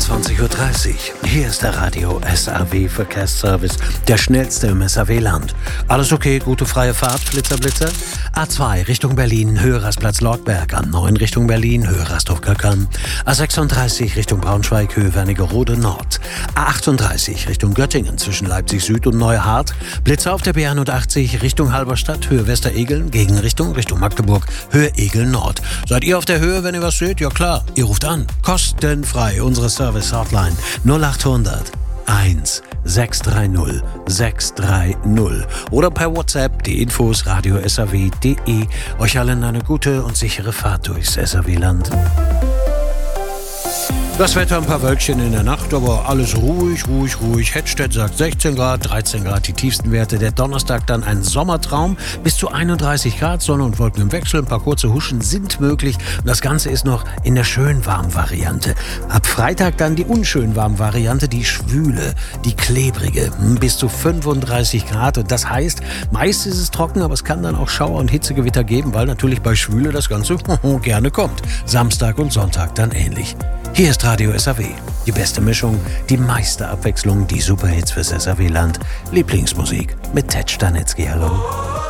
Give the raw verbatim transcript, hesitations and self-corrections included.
einundzwanzig Uhr dreißig. Hier ist der Radio S A W Verkehrsservice, der schnellste im S A W-Land. Alles okay, gute freie Fahrt, Flitzer, Blitzer? A zwei Richtung Berlin, Höhe-Rastplatz Lortberg. A neun Richtung Berlin, Höhe Rasthof-Köckern. A sechsunddreißig Richtung Braunschweig, Höhe Wernigerode Nord. A achtunddreißig Richtung Göttingen zwischen Leipzig Süd und Neuhardt. Blitzer auf der B einundachtzig Richtung Halberstadt, Höhe Westeregeln. Gegenrichtung Richtung Magdeburg, Höhe Egeln Nord. Seid ihr auf der Höhe, wenn ihr was seht? Ja klar, ihr ruft an. Kostenfrei, unsere Service-Hotline null achthundert eins sechs drei null sechs drei null oder per WhatsApp die Infos radio s a w punkt d e. Euch allen eine gute und sichere Fahrt durchs S A W-Land. Das Wetter, ein paar Wölkchen in der Nacht, aber alles ruhig, ruhig, ruhig. Hettstedt sagt sechzehn Grad, dreizehn Grad die tiefsten Werte. Der Donnerstag dann ein Sommertraum, bis zu einunddreißig Grad, Sonne und Wolken im Wechsel. Ein paar kurze Huschen sind möglich. Und das Ganze ist noch in der Schönwarm-Variante. Ab Freitag dann die Unschönwarm-Variante, die schwüle, die klebrige, bis zu fünfunddreißig Grad. Und das heißt, meist ist es trocken, aber es kann dann auch Schauer und Hitzegewitter geben, weil natürlich bei Schwüle das Ganze gerne kommt. Samstag und Sonntag dann ähnlich. Hier ist Radio S A W. Die beste Mischung, die meiste Abwechslung, die Superhits fürs S A W-Land. Lieblingsmusik mit Ted Stanitzky. Hallo.